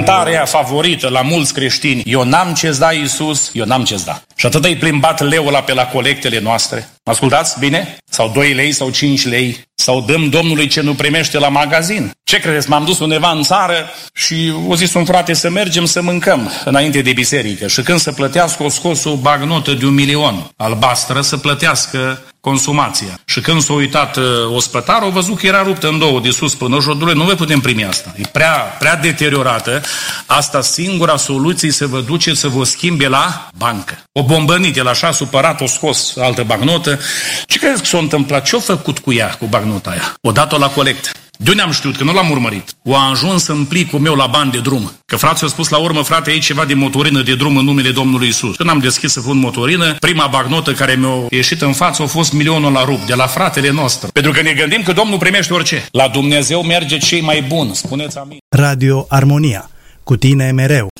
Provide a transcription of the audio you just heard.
cântarea favorită la mulți creștini. Eu n-am ce-ți da, Iisus, eu n-am ce-ți da. Și atât ai plimbat leul ăla pe la colectele noastre. Ascultați bine? Sau 2 lei sau 5 lei. Sau dăm Domnului ce nu primește la magazin. Ce credeți? M-am dus undeva în țară și o zis un frate să mergem să mâncăm înainte de biserică. Și când să plătească, o scos o bagnotă de 1.000.000 albastră să plătească consumația. Și când s-a uitat ospătarul, a văzut că era ruptă în două, de sus până jos. Nu vă putem primi asta. E prea deteriorată. Asta singura soluție să vă duceți să vă schimbe la bancă. O bombănit, el așa supărat, o scos altă bagnotă. Ce credeți că s-a întâmplat? Ce-a făcut cu ea, cu bagnota aia? O dat-o la colectă. De unde am știut? Că nu l-am urmărit. O a ajuns în plicul meu la bani de drum. Că frații au spus la urmă, frate, aici ceva de motorină de drum în numele Domnului Iisus. Când am deschis să pun motorină, prima bagnotă care mi-a ieșit în față a fost 1.000.000 la rup, de la fratele nostru. Pentru că ne gândim că Domnul primește orice. La Dumnezeu merge cei mai buni. Spuneți amin. Radio Armonia. Cu tine mereu.